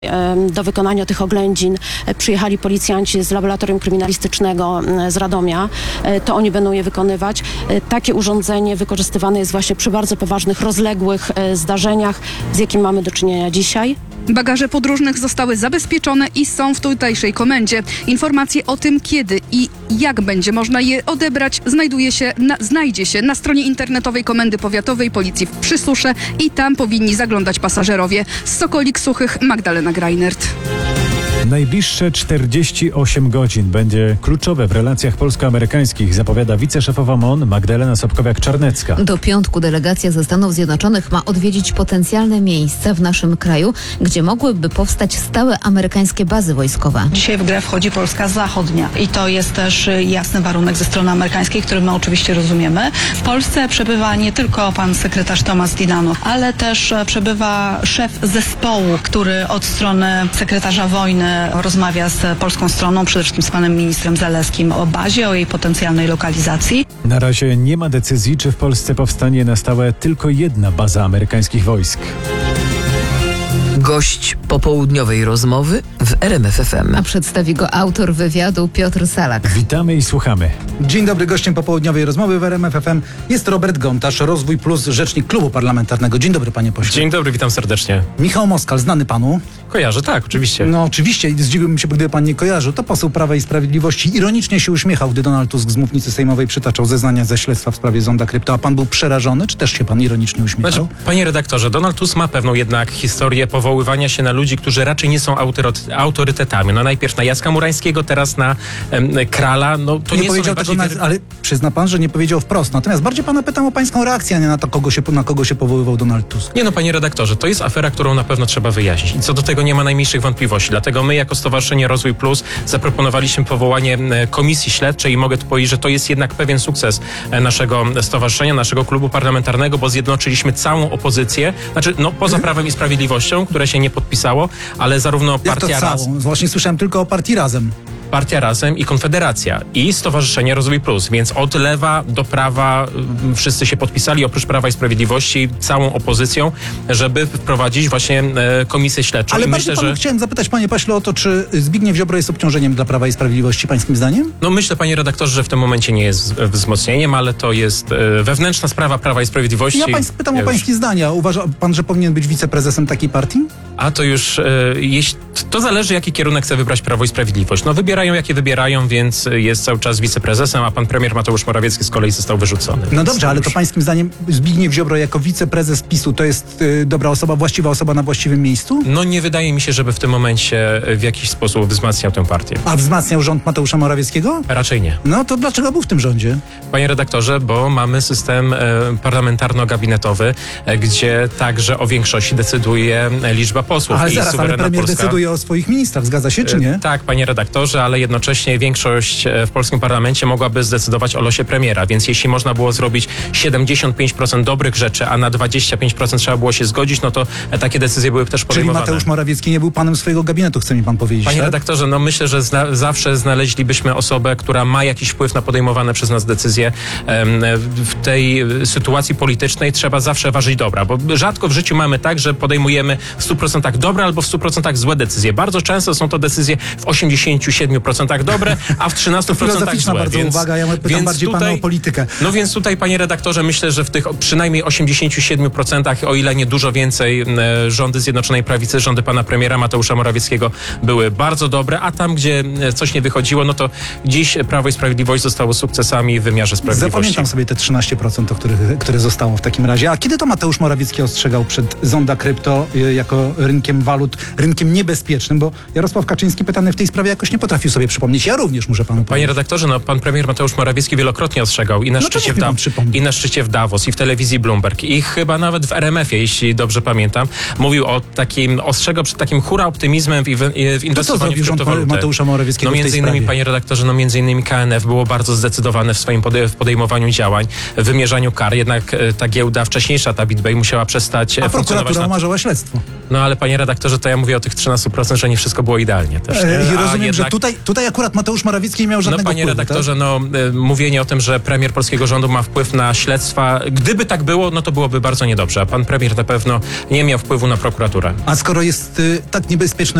Do wykonania tych oględzin przyjechali policjanci z laboratorium kryminalistycznego z Radomia. To oni będą je wykonywać. Takie urządzenie wykorzystywane jest właśnie przy bardzo poważnych, rozległych zdarzeniach, z jakim mamy do czynienia dzisiaj. Bagaże podróżnych zostały zabezpieczone i są w tutejszej komendzie. Informacje o tym, kiedy i jak będzie można je odebrać, znajdzie się na stronie internetowej Komendy Powiatowej Policji w Przysusze i tam powinni zaglądać pasażerowie. Z Sokolik Suchych, Magdalena Greinert. Najbliższe 48 godzin będzie kluczowe w relacjach polsko-amerykańskich, zapowiada wiceszefowa MON Magdalena Sobkowiak-Czarnecka. Do piątku delegacja ze Stanów Zjednoczonych ma odwiedzić potencjalne miejsca w naszym kraju, gdzie mogłyby powstać stałe amerykańskie bazy wojskowe. Dzisiaj w grę wchodzi Polska Zachodnia i to jest też jasny warunek ze strony amerykańskiej, który my oczywiście rozumiemy. W Polsce przebywa nie tylko pan sekretarz Tomasz Dinano, ale też przebywa szef zespołu, który od strony sekretarza wojny rozmawia z polską stroną, przede wszystkim z panem ministrem Zalewskim o bazie, o jej potencjalnej lokalizacji. Na razie nie ma decyzji, czy w Polsce powstanie na stałe tylko jedna baza amerykańskich wojsk. Gość popołudniowej rozmowy w RMF FM. A przedstawi go autor wywiadu Piotr Salak. Witamy i słuchamy. Dzień dobry, gościem popołudniowej rozmowy w RMF FM jest Robert Gontarz, Rozwój Plus, rzecznik Klubu Parlamentarnego. Dzień dobry, panie pośle. Dzień dobry, witam serdecznie. Michał Moskal, znany panu? Kojarzę, tak, oczywiście. No oczywiście, zdziwiłbym się, gdyby pan nie kojarzył. To poseł Prawa i Sprawiedliwości ironicznie się uśmiechał, gdy Donald Tusk z mównicy sejmowej przytaczał zeznania ze śledztwa w sprawie zonda krypto. A pan był przerażony, czy też się pan ironicznie uśmiechał? Znaczy, panie redaktorze, Donald Tusk ma pewną jednak historię powoływania się na ludzi, którzy raczej nie są autorytetami. No najpierw na Jacka Murańskiego, teraz na Krala. No to nie powiedział tego, ale przyzna pan, że nie powiedział wprost. Natomiast bardziej pana pytam o pańską reakcję, a nie na to, na kogo się powoływał Donald Tusk. Nie no, panie redaktorze, to jest afera, którą na pewno trzeba wyjaśnić. I co do tego nie ma najmniejszych wątpliwości. Dlatego my jako Stowarzyszenie Rozwój Plus zaproponowaliśmy powołanie komisji śledczej i mogę tu powiedzieć, że to jest jednak pewien sukces naszego stowarzyszenia, naszego klubu parlamentarnego, bo zjednoczyliśmy całą opozycję, znaczy no poza Prawem i Sprawiedliwością, które się nie podpisało, ale zarówno Partia Razem. Właśnie słyszałem tylko o Partii Razem. Partia Razem i Konfederacja i Stowarzyszenie Rozwój Plus, więc od lewa do prawa wszyscy się podpisali, oprócz Prawa i Sprawiedliwości, całą opozycją, żeby wprowadzić właśnie komisję śledczą. Ale I myślę, że chciałem zapytać, panie pośle, o to, czy Zbigniew Ziobro jest obciążeniem dla Prawa i Sprawiedliwości, pańskim zdaniem? no myślę, panie redaktorze, że w tym momencie nie jest wzmocnieniem, ale to jest wewnętrzna sprawa Prawa i Sprawiedliwości. Ja pytam o pańskie zdania. Uważa pan, że powinien być wiceprezesem takiej partii? A to już, to zależy, jaki kierunek chce wybrać Prawo i Sprawiedliwość. No wybierają, jakie wybierają, więc jest cały czas wiceprezesem, a pan premier Mateusz Morawiecki z kolei został wyrzucony. No dobrze, ale to pańskim zdaniem Zbigniew Ziobro jako wiceprezes PiS-u to jest dobra osoba, właściwa osoba na właściwym miejscu? No nie wydaje mi się, żeby w tym momencie w jakiś sposób wzmacniał tę partię. A wzmacniał rząd Mateusza Morawieckiego? Raczej nie. No to dlaczego był w tym rządzie? Panie redaktorze, bo mamy system parlamentarno-gabinetowy, gdzie także o większości decyduje liczba posłów. Ale i zaraz, ale suwerenna premier Polska decyduje o swoich ministrach, zgadza się czy nie? Tak, panie redaktorze, ale jednocześnie większość w polskim parlamencie mogłaby zdecydować o losie premiera, więc jeśli można było zrobić 75% dobrych rzeczy, a na 25% trzeba było się zgodzić, no to takie decyzje były też Czyli podejmowane. Mateusz Morawiecki nie był panem swojego gabinetu, chce mi pan powiedzieć, Panie tak? redaktorze, no myślę, że zawsze znaleźlibyśmy osobę, która ma jakiś wpływ na podejmowane przez nas decyzje. W tej sytuacji politycznej trzeba zawsze ważyć dobra, bo rzadko w życiu mamy tak, że podejmujemy w 100% dobre albo w 100% złe decyzje. Bardzo często są to decyzje w 87% dobre, a w 13% Filozoficzna złe. bardzo uwaga, ja pytam bardziej pana o politykę. No więc tutaj, panie redaktorze, myślę, że w tych przynajmniej 87%, o ile nie dużo więcej, rządy Zjednoczonej Prawicy, rządy pana premiera Mateusza Morawieckiego były bardzo dobre, a tam, gdzie coś nie wychodziło, no to dziś Prawo i Sprawiedliwość zostało sukcesami w wymiarze sprawiedliwości. Zapamiętam sobie te 13%, które zostało w takim razie. A kiedy to Mateusz Morawiecki ostrzegał przed zonda krypto jako rynkiem walut, rynkiem niebezpiecznym? Bo Jarosław Kaczyński pytany w tej sprawie jakoś nie potrafił sobie przypomnieć. Ja również muszę panu Panie powiedzieć. redaktorze, no pan premier Mateusz Morawiecki wielokrotnie ostrzegał i na, i na szczycie w Davos, i w telewizji Bloomberg, i chyba nawet w RMF-ie, jeśli dobrze pamiętam, mówił o takim, ostrzegał przed takim hura optymizmem w inwestowaniu w kryptowaluty. Mateusza Morawieckiego No w tej między innymi, sprawie? panie redaktorze, no między innymi KNF było bardzo zdecydowane w swoim podejmowaniu działań, w wymierzaniu kar. Jednak ta giełda wcześniejsza, ta BitBay, musiała przestać A funkcjonować. prokuratura umarzyła śledztwo. No ale panie redaktorze, to ja mówię o tych 13%, że nie wszystko było idealnie też. Nie? I rozumiem, że tutaj akurat Mateusz Morawiecki nie miał No żadnego panie wpływu, redaktorze, tak? mówienie o tym, że premier polskiego rządu ma wpływ na śledztwa, gdyby tak było, no to byłoby bardzo niedobrze. A pan premier na pewno nie miał wpływu na prokuraturę. A skoro jest tak niebezpieczny